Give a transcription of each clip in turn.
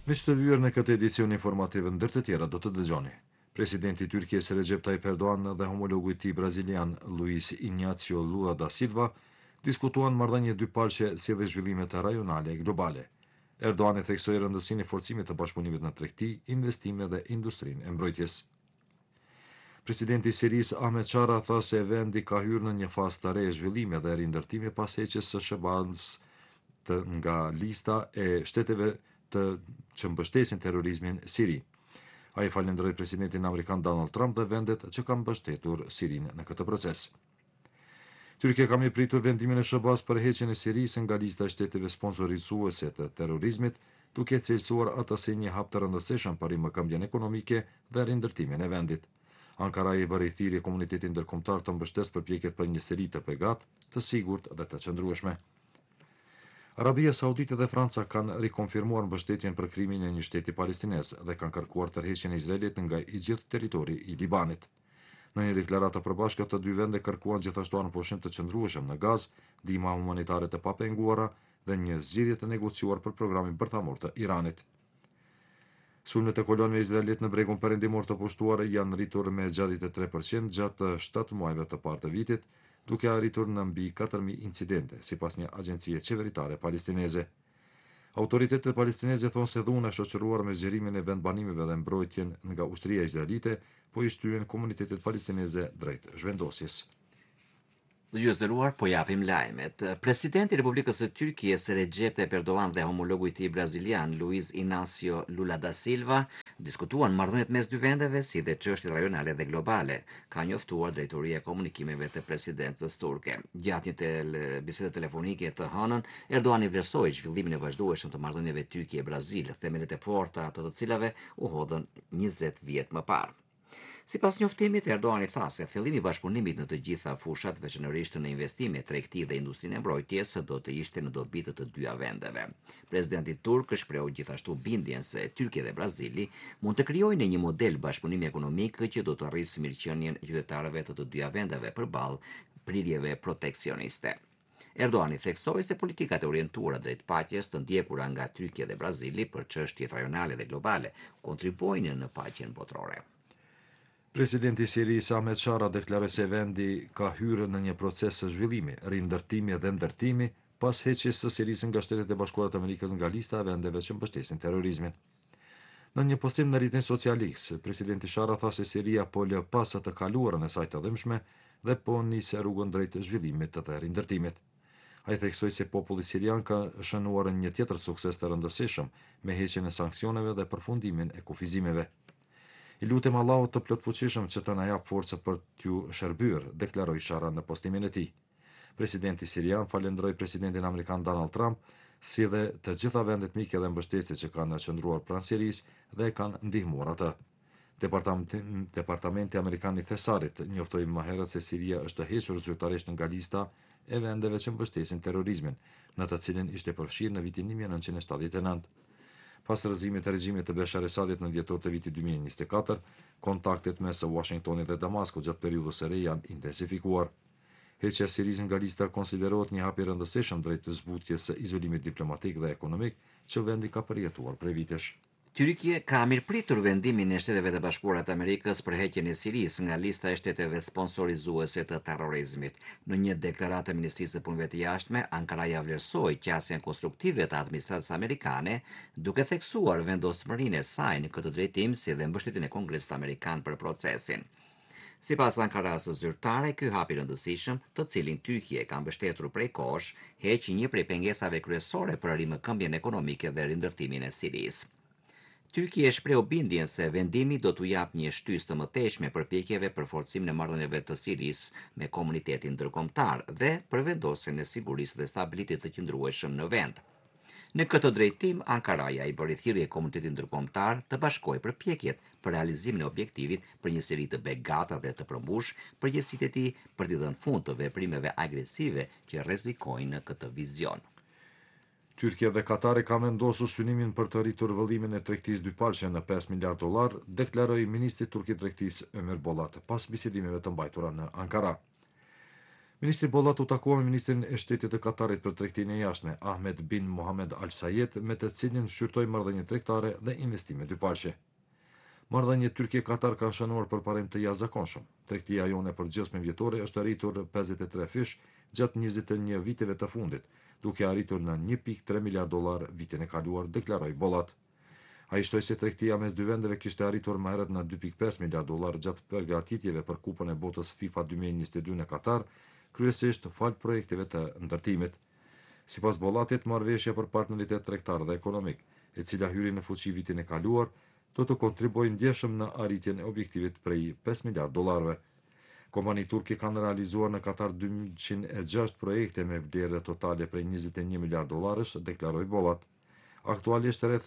Me që të vyer në këtë edicion informativ ndër të tjera do të dëgjoni. Presidenti i Turqisë Recep Tayyip Erdogan dhe homologu i tij brazilian Luiz Inácio Lula da Silva diskutuan marrëdhënie dypalqe si dhe zhvillimet rajonale e globale. Erdogan e theksoi rëndësinë e forcimit të bashkëpunimit në tregti, investime dhe industrinë e mbrojtjes. Presidenti i Sirisë Ahmed Çara tha se vendi ka hyrë në një fazë të re e zhvillime dhe rindërtimi pas heqjes së SHBAN-s nga lista e shteteve që mbështesin terrorizmin Siri. Ai falenderoi presidentin amerikan Donald Trump dhe vendet që kanë mbështetur Sirinë në këtë proces. Tyrkia ka mirëpritur vendimin e SHBA-s për heqjen e Sirisë nga lista e shteteve sponsorizuese të terrorizmit, duke cilësuar atë si një hap të rëndësishëm për rikëmbjen ekonomike dhe rindërtimin e vendit. Ankara i bëri thirrje komunitetin ndërkombëtar të mbështesë përpjekjet për një Siri të pegat, të sigurt dhe të qëndrueshme. Arabia Saudite dhe Franca kanë rikonfirmuar mbështetjen për krimin e një shteti palestinez dhe kanë kërkuar tërheqjen e Izraelit nga i gjithë territori i Libanit. Në një deklaratë të përbashkët, të dy vende kërkuan gjithashtu anëpushim të qëndrueshëm në Gazë, ndihma humanitare të papenguara dhe një zgjidhje të negociuar për programin bërthamor të Iranit. Sulmet e kolonëve izraelit në bregun perëndimor të pushtuar janë rritur me gjatësi 3% gjatë 7 muajve të parë të vitit, duke arritur në mbi 4.000 incidente, sipas një agjencie qeveritare palestineze. Autoritetet palestineze thonë se dhuna shoqëruar me zgjerimin e vendbanimeve dhe mbrojtjen nga ushtria izraelite, po i shtyen komunitetet palestineze drejt zhvendosjes. Ju nderuar, po japim lajmet. Presidenti i Republikës së Tyrkisë Recep Tayyip Erdogan dhe homologu i tij brazilian Luiz Inácio Lula da Silva diskutuan marrëdhëniet mes dy vendeve si dhe çështjet rajonale dhe globale, ka njoftuar drejtoria e komunikimeve të presidencës turke. Gjatë një bisede telefonike të hënën, Erdogan i vlerësoi zhvillimin e vazhdueshëm të marrëdhënieve Tyrkie-Brazil, themelet e forta të cilave u hodhën 20 vjet më parë. Sipas njoftimit, Erdogan i tha se fillimi i bashkëpunimit në të gjitha fushat, veçanërisht në investime, tregti dhe industrinë e mbrojtjes, do të ishte në dobi të dyja vendeve. Presidenti turk shprehu gjithashtu bindjen se Tyrkia dhe Brazili mund të krijojnë një model bashkëpunimi ekonomik që do të arrisë mirëqenien e qytetarëve të dyja vendeve përballë prirjeve proteksioniste. Erdogan i theksoi se politikat e orientuara drejt paqes të ndjekura nga Tyrkia dhe Brazili për çështjet rajonale dhe globale kontribuojnë në paqen botërore. Presidenti i Sirisë Ahmed Çara deklaroi se vendi ka hyrë në një proces të zhvillimi, rindërtimi dhe ndërtimi pas heqjes së Sirisë nga Shtetet e Bashkuara të Amerikës nga lista e vendeve që mbështesin terrorizmin. Në një postim në rrjetin social X, presidenti Çara tha se Siria po lë pas të kaluarën e saj të dhimbshme dhe po nisë rrugën drejt zhvillimit dhe rindërtimit. Ai theksoi se populli sirian ka shënuar një tjetër sukses të rëndësishëm me heqjen e sanksioneve dhe përfundimin e kufizimeve. I lutem Allahut të plotfuqishëm që të na jap forcë për t'ju shërbyer, deklaroi Çara në postimin e tij. Presidenti sirian falenderoi presidentin amerikan Donald Trump, si dhe të gjitha vendet mike dhe mbështetëse që kanë qëndruar pranë Sirisë dhe kanë ndihmuar atë. Departamenti amerikan i Thesarit njoftoi më herët se Siria është hequr zyrtarisht nga lista e vendeve që mbështesin terrorizmin, në të cilin ishte përfshirë në vitin 1979. Pas rrëzimit të regjimit të Bashar Esadit në dhjetor të vitit 2024, kontaktet mes Washingtonit dhe Damaskut gjatë periudhës së re janë intensifikuar. Heqja e Sirisë nga lista konsiderohet një hap i rëndësishëm drejt zbutjes së izolimit diplomatik dhe ekonomik që vendi ka përjetuar prej vitesh. Tyrkia ka mirëpritur vendimin e Shteteve të Bashkuara të Amerikës për heqjen e Sirisë nga lista e shteteve sponsorizuese të terrorizmit. Në një deklaratë të Ministrisë së Punëve të Jashtme, Ankara ja vlerësoi qasjen konstruktive të administratës amerikane, duke theksuar vendosmërinë e saj në këtë drejtim si dhe mbështetjen e Kongresit amerikan për procesin. Sipas Ankaras zyrtare, ky hap i rëndësishëm, të cilin Tyrkia ka mbështetur prej kohësh, heq një prej pengesave kryesore për rikëmbjen ekonomike dhe rindërtimin e Sirisë. Tyrkia e shprehu bindjen se vendimi do t'u jap një shtysë të mëtejshme përpjekjeve për forcimin e marrëdhënieve të Sirisë me komunitetin ndërkombëtar dhe për vendosjen e sigurisë dhe stabilitetit të qëndrueshëm në vend. Në këtë drejtim, Ankaraja i bëri thirrje komunitetit ndërkombëtar të bashkojë përpjekjet për realizimin e objektivit për një Siri të begata dhe të përmbush, përgjegjësitë e tij për t'i dhënë fund të veprimeve agresive që rrezikojnë këtë vizion. Tyrkia dhe Katari ka vendosur synimin për të rritur vëllimin e tregtisë dypalqe në $5 miliard, deklaroi ministri turk i tregtisë Ömer Bolat pas bisedimeve të mbajtura në Ankara. Ministri Bollat u takua me ministrin e shtetit të Katarit për tregtinë e jashtme, Ahmed bin Mohamed Al Sayed, me të cilin shqyrtoi marrëdhënie tregtare dhe investime dypalqe. Marrëdhëniet Turqie-Katar kanë shënuar për parim të jashtëzakonshëm. Tregtia jone përgjithshme vjetore është arritur 53 fish gjatë 21 viteve të fundit, duke arritur në 1.3 miliard dollar vitin e kaluar, deklaroi Bollat. Ai shtoi se tregtia mes dy vendeve kishte arritur më herët në 2.5 miliard dollar gjatë përgatitjeve për Kupën e Botës FIFA 2022 në Katar, kryesisht fal projekteve të ndërtimit. Sipas Bollatit, marrëveshja për partneritet tregtar dhe ekonomik, e cila hyri në fuqi vitin e kaluar, do të kontribuojë ndjeshëm në arritjen e objektivit prej 5 miliard dollarëve. Kompanitë turke kanë realizuar në Katar 206 projekte me vlerë totale prej 21 miliard dollarësh, deklaroi Bollat. Aktualisht rreth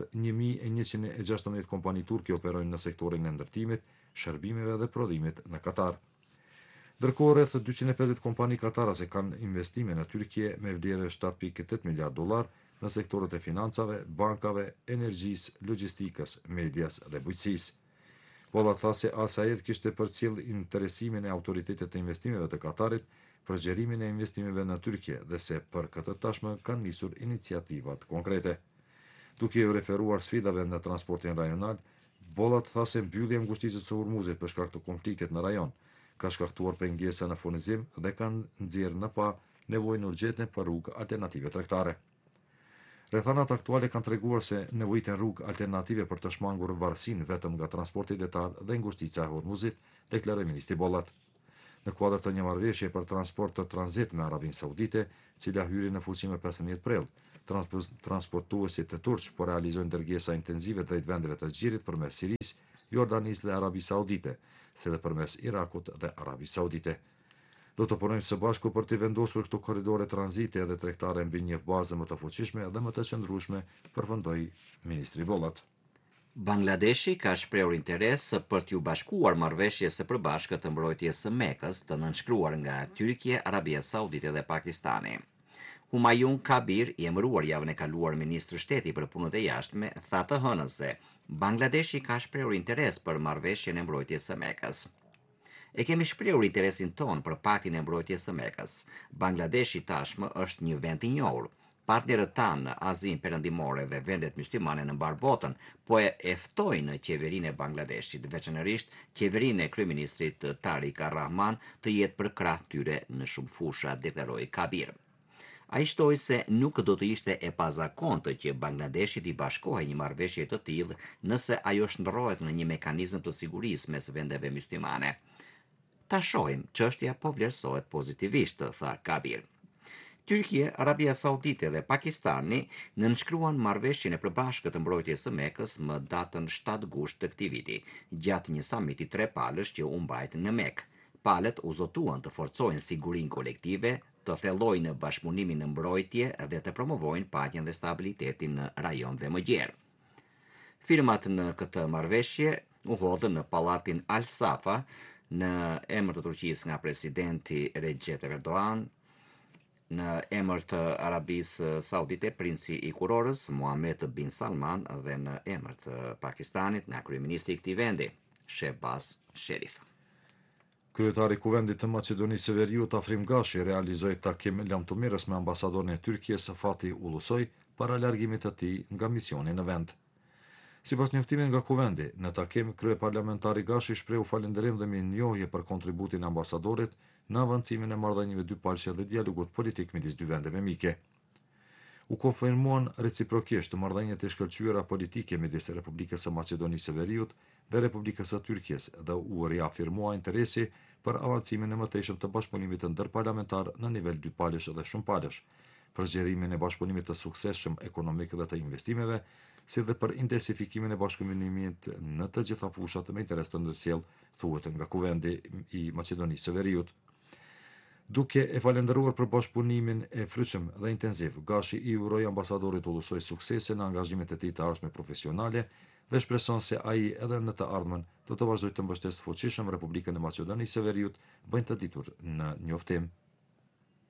1116 kompani turke operojnë në sektorin e ndërtimit, shërbimeve dhe prodhimit në Katar. Ndërkohë rreth 250 kompani katarase kanë investime në Turqie me vlerë 7.8 miliard dollar në sektorët e financave, bankave, energjisë, logjistikës, medias dhe bujqësisë. Bollat tha se Al Sayed kishte përcjell interesimin e autoritetet të investimeve të Katarit për gjerimin e investimeve në Turqie dhe se për këtë tashmë kanë nisur iniciativat konkrete. Duke u referuar sfidave në transportin rajonal, Bollat tha se mbyllja e ngushticës së Hormuzit për shkak të konfliktit në rajon ka shkaktuar pengesa në furnizim dhe kanë nxjerrë në pa nevojën urgjente për rrugë alternative tregtare. Rrethanat aktuale kanë treguar se nevojiten rrugë alternative për të shmangur varësinë vetëm nga transporti detar dhe ngushtica e Hormuzit, deklaroi ministri Bollat. Në kuadër të një marrëveshje për transport të tranzit me Arabinë Saudite, cila hyri në fuqi me 15 prill, transportuesit të turq po realizojnë dërgesa intenzive drejt vendeve të xhirit përmes Sirisë, Jordanisë dhe Arabisë Saudite, si dhe përmes Irakut dhe Arabisë Saudite. Do të punojmë së bashku për të vendosur këto korridore tranzite dhe tregtare mbi një bazë më të fuqishme dhe më të qëndrueshme, përfundoi ministri Bollat. Bangladeshi ka shprehur interes për t'u bashkuar marrëveshjes së përbashkët të mbrojtjes së Mekës, të nënshkruar nga Tyrkia, Arabia Saudite dhe Pakistani. Humayun Kabir, i emëruar javën e kaluar ministri shteti për punët e jashtme, tha të hënën se Bangladeshi ka shprehur interes për marrëveshjen e mbrojtjes së Mekës. E kemi shprehur interesin ton për paktin e mbrojtjes së Mekës. Bangladeshi tashmë është një vend i njohur. Partnerët tanë në Azinë Perëndimore dhe vendet myslimane në mbar botën po e ftojnë qeverinë e Bangladeshit, veçanërisht qeverinë e kryeministrit Tariq Ar-Rahman, të jetë për krah tyre në shumë fusha, deklaroi Kabir. Ai shtoi se nuk do të ishte e pazakontë që Bangladeshi t'i bashkohej një marrëveshje të tillë nëse ajo shndërrohet në një mekanizëm të sigurisë mes vendeve myslimane. Ta shohim, çështja po vlerësohet pozitivisht, tha Kabir. Tyrkia, Arabia Saudite dhe Pakistani nënshkruan marrëveshjen e përbashkët të mbrojtjes së Mekës më datën 7 gusht të këtij viti, gjatë një samiti 3 palësh që u mbajt në Mekë. Palët u zotuan të forcojnë sigurinë kolektive, të thellojnë bashkëpunimin në mbrojtje dhe të promovojnë paqen dhe stabilitetin në rajon dhe më gjerë. Firmat në këtë marrëveshje u hodhën në pallatin Al Safa në emër të Turqisë nga presidenti Recep Erdogan, në emër të Arabisë Saudite, princi i kurorës Mohammed bin Salman, dhe në emër të Pakistanit nga kryeministri i këtij vendi, Shehbaz Sharif. Kryetari i Kuvendit të Maqedonisë së Veriut, Afrim Gashi, realizoi takim lamtumirës me ambasadorin e Tyrkisë, Fatih Ulusoy, para largimit të tij nga misioni në vend. Sipas njoftimit nga Kuvendi, në takim kryeparlamentari Gashi shprehu falënderim dhe mirënjohje për kontributin e ambasadorit në avancimin e marrëdhënieve dypalqe dhe dialogut politik midis dy vendeve mike. U konfirmuan reciprokisht marrëdhëniet e shkëlqyera politike midis Republikës së Maqedonisë së Veriut dhe Republikës së Tyrkisë dhe u riafirmua interesi për avancimin e mëtejshëm të bashkëpunimit të ndërparlamentar në nivel dypalësh dhe shumëpalësh, për zgjerimin e bashkëpunimit të suksesshëm ekonomik dhe të investimeve, si dhe për intensifikimin e bashkëpunimit në të gjitha fushat me interes të ndërsjellë, thuhet nga Kuvendi i Maqedonisë së Veriut. Duke e falendëruar për bashkëpunimin e fryqëm dhe intenziv, Gashi i uroi ambasadorit Ulusoy suksese në angazhimet e tij të ardhshme profesionale dhe shpreson se ai edhe në të ardhmen do të vazhdojë të mbështesë fuqishëm Republikën e Maqedonisë së Veriut, bëjnë të ditur në njoftim.